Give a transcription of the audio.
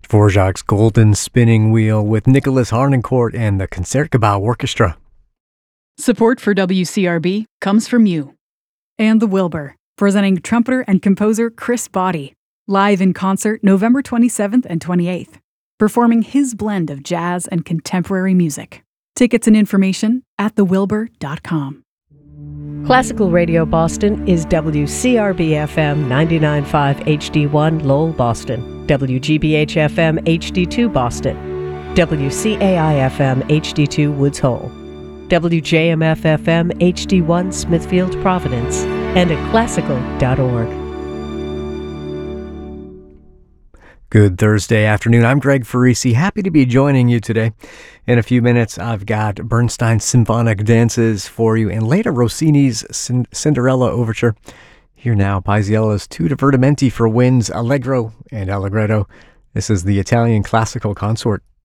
Dvorak's Golden Spinning Wheel with Nicholas Harnoncourt and the Concertgebouw Orchestra. Support for WCRB comes from you. And the Wilbur, presenting trumpeter and composer Chris Botti, live in concert November 27th and 28th, performing his blend of jazz and contemporary music. Tickets and information at thewilbur.com. Classical Radio Boston is WCRB-FM 99.5 HD1 Lowell, Boston, WGBH-FM HD2 Boston, WCAI-FM HD2 Woods Hole, WJMF-FM HD1 Smithfield, Providence, and at classical.org. Good Thursday afternoon. I'm Greg Farisi. Happy to be joining you today. In a few minutes, I've got Bernstein's Symphonic Dances for you and later Rossini's Cinderella Overture. Here now, Paisiello's two divertimenti for winds, Allegro and Allegretto. This is the Italian Classical Consort.